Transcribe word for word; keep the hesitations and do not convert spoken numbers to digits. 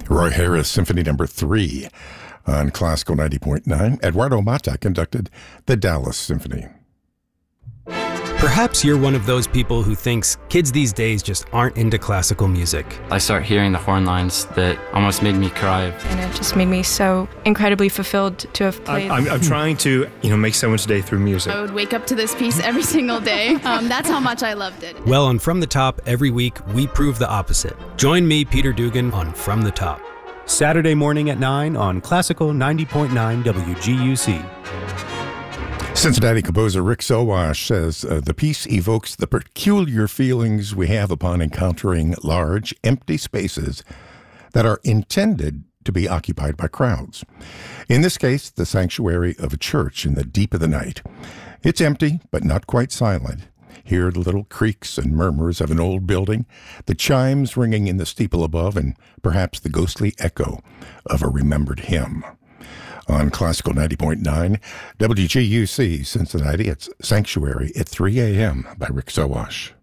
Roy Harris Symphony Number Three on Classical ninety point nine. Eduardo Mata conducted the Dallas Symphony. Perhaps you're one of those people who thinks kids these days just aren't into classical music. I started hearing the horn lines that almost made me cry. And it just made me so incredibly fulfilled to have played. I'm, I'm trying to, you know, make someone's day through music. I would wake up to this piece every single day. Um, that's how much I loved it. Well, on From the Top, every week, we prove the opposite. Join me, Peter Dugan, on From the Top. Saturday morning at nine on Classical ninety point nine W G U C. Cincinnati composer Rick Sowash says uh, the piece evokes the peculiar feelings we have upon encountering large, empty spaces that are intended to be occupied by crowds. In this case, the sanctuary of a church in the deep of the night. It's empty, but not quite silent. Hear the little creaks and murmurs of an old building, the chimes ringing in the steeple above, and perhaps the ghostly echo of a remembered hymn. On Classical ninety point nine, W G U C Cincinnati, it's Sanctuary at three a.m. by Rick Sowash.